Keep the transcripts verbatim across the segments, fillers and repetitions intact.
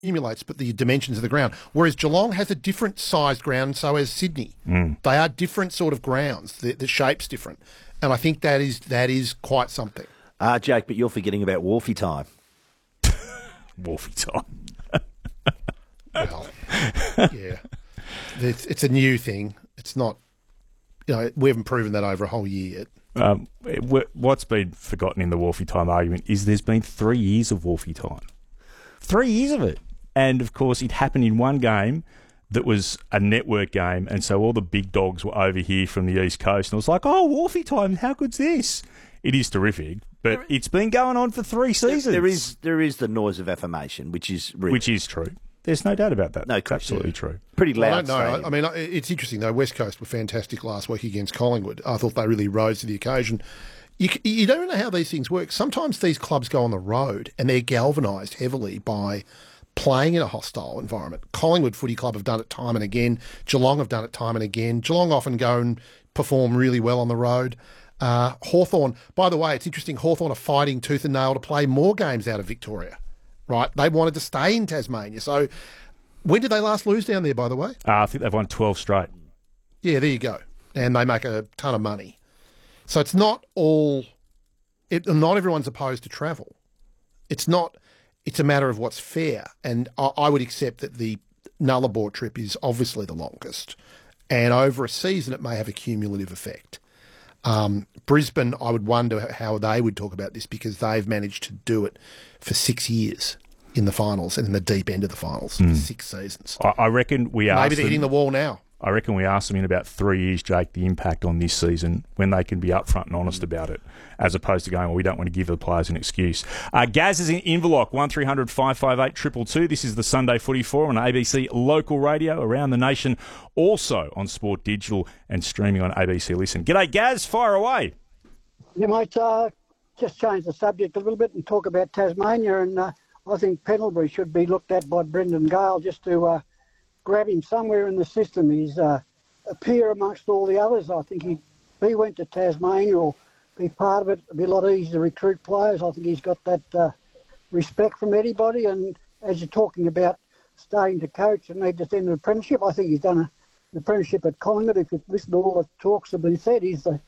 accumulates, but the dimensions of the ground. Whereas Geelong has a different sized ground, so has Sydney. Mm. They are different sort of grounds. The, the shape's different. And I think that is that is quite something. Ah, uh, Jake, but you're forgetting about Wharfie time. Wharfie time. Well, yeah. It's, it's a new thing. It's not, you know, we haven't proven that over a whole year yet. Um, what's been forgotten in the Wharfie time argument is there's been three years of Wharfie time. Three years of it. And, of course, it happened in one game that was a network game, and so all the big dogs were over here from the East Coast, and it was like, oh, Wharfie time, how good's this? It is terrific, but it's been going on for three seasons. There is there is the noise of affirmation, which is real. Which is true. There's no doubt about that. No, it's absolutely true. Pretty loud. Well, I, no, I mean, it's interesting, though. West Coast were fantastic last week against Collingwood. I thought they really rose to the occasion. You, you don't know how these things work. Sometimes these clubs go on the road and they're galvanised heavily by playing in a hostile environment. Collingwood Footy Club have done it time and again. Geelong have done it time and again. Geelong often go and perform really well on the road. Uh, Hawthorn, by the way, it's interesting, Hawthorn are fighting tooth and nail to play more games out of Victoria, right? They wanted to stay in Tasmania. So when did they last lose down there, by the way? Uh, I think they've won twelve straight. Yeah, there you go. And they make a ton of money. So it's not all... It, not everyone's opposed to travel. It's not... It's a matter of what's fair. And I, I would accept that the Nullarbor trip is obviously the longest. And over a season, it may have a cumulative effect. Um, Brisbane, I would wonder how they would talk about this because they've managed to do it for six years in the finals and in the deep end of the finals mm. for six seasons. I, I reckon we are. Maybe they're hitting the wall now. I reckon we asked them in about three years, Jake, the impact on this season when they can be upfront and honest about it, as opposed to going, well, we don't want to give the players an excuse. Uh, Gaz is in Inverloch, one three hundred five five eight two two two. This is the Sunday Footy Forum on A B C Local Radio around the nation, also on Sport Digital and streaming on A B C Listen. G'day, Gaz. Fire away. Yeah, mate, uh, just change the subject a little bit and talk about Tasmania, and uh, I think Pendlebury should be looked at by Brendan Gale just to... Uh, grab him somewhere in the system. He's uh, a peer amongst all the others. I think he, if he went to Tasmania or be part of it, it'd be a lot easier to recruit players. I think he's got that uh, respect from anybody. And as you're talking about starting to coach and need to send an apprenticeship, I think he's done a, an apprenticeship at Collingwood. If you listen to all the talks that have been said, he's the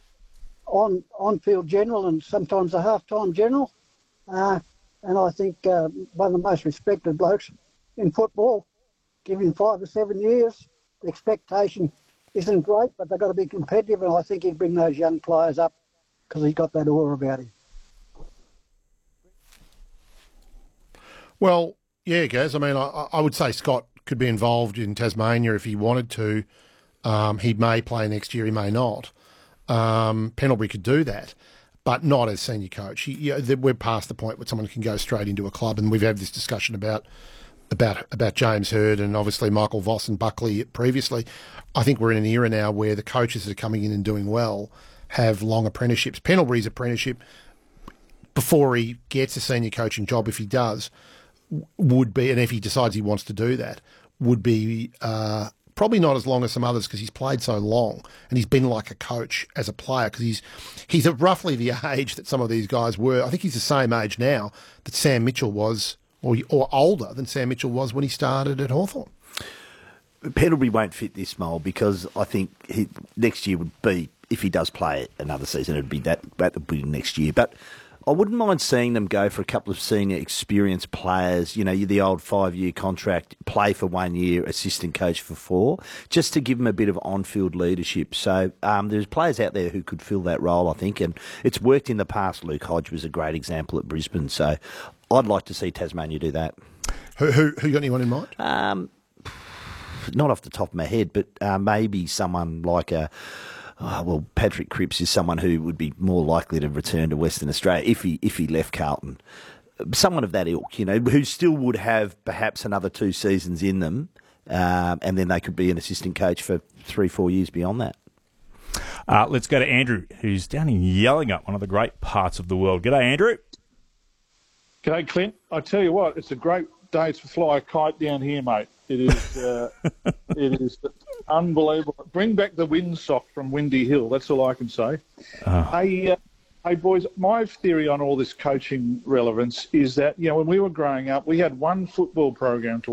on, on-field general and sometimes a half-time general. Uh, and I think uh, one of the most respected blokes in football. Give him five or seven years. The expectation isn't great, but they've got to be competitive, and I think he'd bring those young players up because he's got that aura about him. Well, yeah, Gaz. I mean, I, I would say Scott could be involved in Tasmania if he wanted to. Um, he may play next year, he may not. Um, Pendlebury could do that, but not as senior coach. He, you know, we're past the point where someone can go straight into a club, and we've had this discussion about about about James Hird and obviously Michael Voss and Buckley previously. I think we're in an era now where the coaches that are coming in and doing well have long apprenticeships. Pendlebury's apprenticeship, before he gets a senior coaching job, if he does, would be, and if he decides he wants to do that, would be uh, probably not as long as some others because he's played so long and he's been like a coach as a player because he's he's at roughly the age that some of these guys were. I think he's the same age now that Sam Mitchell was, or, or older than Sam Mitchell was when he started at Hawthorn. Pendlebury won't fit this mould because I think he, next year would be, if he does play another season, it'd be that, that would be next year. But I wouldn't mind seeing them go for a couple of senior experienced players, you know, the old five-year contract, play for one year, assistant coach for four, just to give them a bit of on-field leadership. So um, there's players out there who could fill that role, I think, and it's worked in the past. Luke Hodge was a great example at Brisbane, so I'd like to see Tasmania do that. Who, who, who got anyone in mind? Um, not off the top of my head, but uh, maybe someone like a... Oh, well, Patrick Cripps is someone who would be more likely to return to Western Australia if he if he left Carlton. Someone of that ilk, you know, who still would have perhaps another two seasons in them, um, and then they could be an assistant coach for three, four years beyond that. Uh, let's go to Andrew, who's down in Yellingup, one of the great parts of the world. G'day, Andrew. G'day, Clint. I tell you what, it's a great day to fly a kite down here, mate. It is, uh, it is unbelievable. Bring back the windsock from Windy Hill. That's all I can say. Oh. Hey, uh, Hey, boys, my theory on all this coaching relevance is that, you know, when we were growing up, we had one football program to